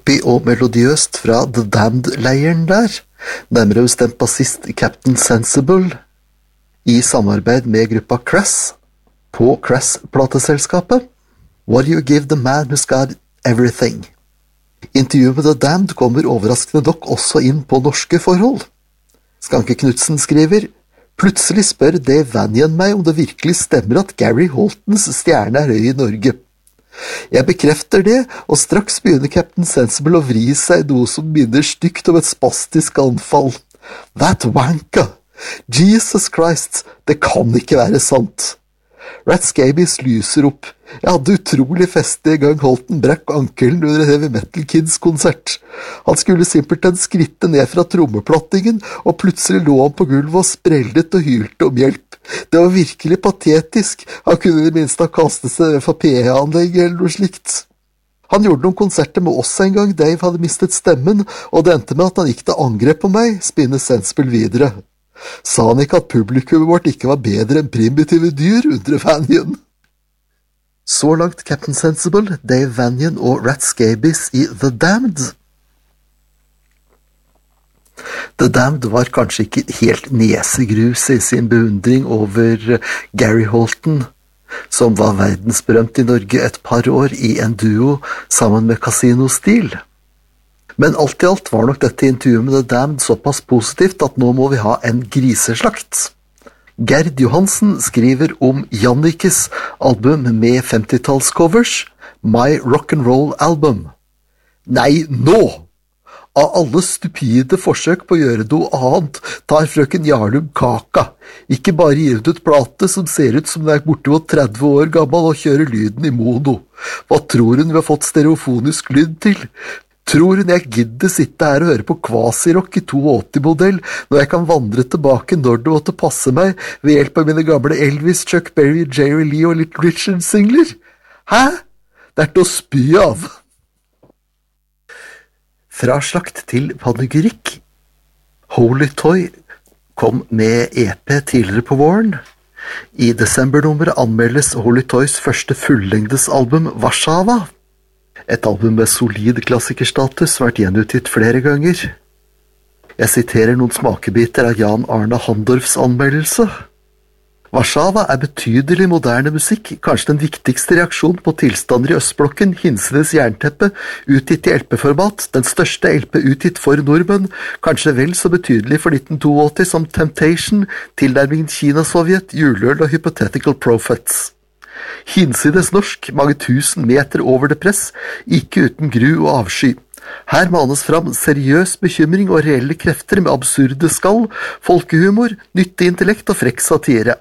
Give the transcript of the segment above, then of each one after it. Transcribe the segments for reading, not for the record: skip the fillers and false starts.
happy og melodiøst fra The Damned-leiren der, nærmere bestemt bassist Captain Sensible, i samarbeid med gruppa Crass, på Crass-plateselskapet. What do you give the man who's got everything? Intervjuet med The Damned kommer overraskende nok også inn på norske forhold. Skanke Knudsen skriver, plutselig spør Dave Vanian meg om det virkelig stemmer at Gary Holtons stjerne er høy i Norge. Jeg bekrefter det, og straks begynner Captain Sensible å vri seg noe som minner stygt om et spastisk anfall. That wanka! Jesus Christ, det kan ikke være sant. Rat Scabies lyser opp. Jeg hadde utrolig feste en gang Holton brakk ankelen under en Heavy Metal Kids-konsert. Han skulle simpelthen skritte ned fra trommeplattingen, og plutselig lå han på gulvet og sprellet og hylte om hjelp. Det var virkelig patetisk. Han kunne i det minste ha kastet seg fra PA-anlegget eller noe slikt. Han gjorde noen konserter med oss en gang Dave hadde mistet stemmen, og det endte med at han gikk til angrep på meg, spinner Sensible videre. Sa han ikke at publikummet vårt ikke var bedre enn primitive dyr, undrer Vanian. Så langt Captain Sensible, Dave Vanian og Rat Scabies i The Damned. The Damned var kanskje ikke helt nesegrus i sin beundring over Gary Holton, som var verdensberømt i Norge et par år i en duo sammen med Casino Steel. Men alt i alt var nok dette intervjuet med The Damned såpass positivt at nå må vi ha en griseslakt. Gerd Johansen skriver om Jannikes album med 50-tallscovers, My Rock'n'Roll Album. Nei, nå! Av alle stupide forsøk på å gjøre noe annet, tar frøken Jarlum kaka. Ikke bare gir ut plate som ser ut som den er bortimot 30 år gammel og kjører lyden i mono. Hva tror hun vi har fått stereofonisk lyd til? Tror hun jeg gidder sitte her og høre på Quasi-rock i 82-modell når jeg kan vandre tilbake når det måtte passe meg ved hjelp av mine gamle Elvis, Chuck Berry, Jerry Lee og Little Richard-singler? Hæ? Det er til å spy av. Fra slakt til panegyrikk. Holy Toy kom med EP tidligere på våren. I desembernummeret anmeldes Holy Toys første fullengdesalbum Warszawa. Et album med solid klassikerstatus vært gjenutgitt flere ganger. Jeg siterer noen smakebiter av Jan Arne Handorfs anmeldelse. Warszawa er betydelig moderne musikk, kanskje den viktigste reaksjon på tilstander i Østblokken, hinsides jernteppe, utgitt i LP-format, den største LP utgitt for nordmenn, kanskje vel så betydelig for 1982 som Temptation, tilnærmingen Kina-Sovjet, juleøl og Hypothetical Prophets. Hinsides norsk, mange tusen meter over det press, ikke uten gru og avsky. Her manes fram seriøs bekymring og reelle krefter med absurde skall, folkehumor, nyttig intellekt og frekk satire.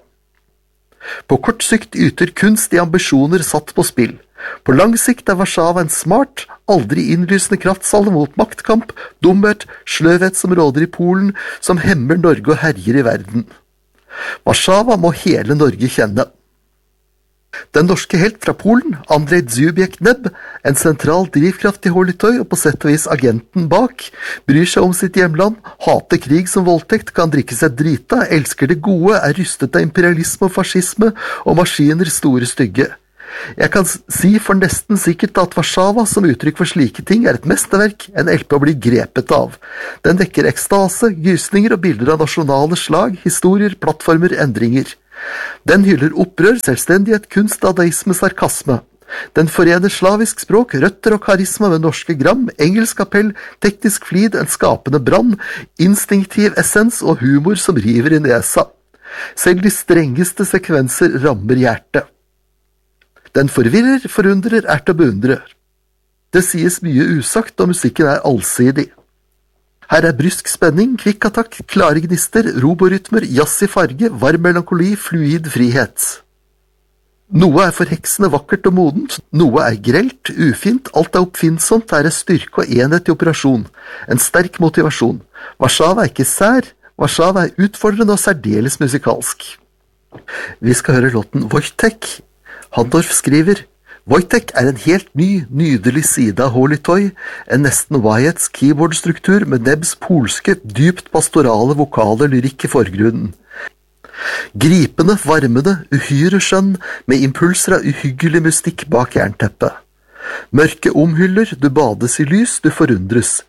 På kort sikt yter kunst i ambisjoner satt på spill. På lang sikt er Warszawa en smart, aldri innlysende kraftsalve mot maktkamp, dumhet, sløvhet som råder i Polen, som hemmer Norge og herjer i verden. Warszawa må hele Norge kjenne. Den norske helt fra Polen, Andrej Dzubiek-Neb, en sentral drivkraft i Holy Toy og på sett og vis agenten bak, bryr seg om sitt hjemland, hater krig som voldtekt, kan drikke seg drita, elsker det gode, er rystet av imperialisme og fascisme og maskiner store stygge. Jeg kan si for nesten sikkert at Warszawa som uttrykk for slike ting er et mesterverk, en LP å bli grepet av. Den vekker ekstase, gysninger og bilder av nasjonale slag, historier, plattformer, endringer. Den hyller opprør, selvstendighet, kunst, dadaisme, sarkasme. Den forener slavisk språk, røtter og karisma med norske gram, engelsk appell, teknisk flid, en skapende brann, instinktiv essens og humor som river i nesa. Selv de strengeste sekvenser rammer hjertet. Den forvirrer, forundrer, er til å beundre. Det sies mye usagt, og musikken er allsidig. Her er brysk spenning, kvikk-attakk, klare gnister, roborytmer, jazz i farge, varm melankoli, fluid frihet. Noe er forheksende vakkert og modent, noe er grelt, ufint, alt er oppfinnsomt, er en styrke og enhet i operasjon, en sterk motivasjon. Warszawa er ikke sær, Warszawa er utfordrende og særdeles musikalsk. Vi skal høre låten Wojtek. Handorf skriver, Wojtek er en helt ny, nydelig side av Holy Toy, en nesten Wyatts keyboardstruktur med Nebs polske, dypt pastorale vokale lyrikk i forgrunnen. Gripende, varmende, uhyre skjønn, med impulser av uhyggelig mystikk bak jernteppet. Mørket omhyller, du bades i lys, du forundres.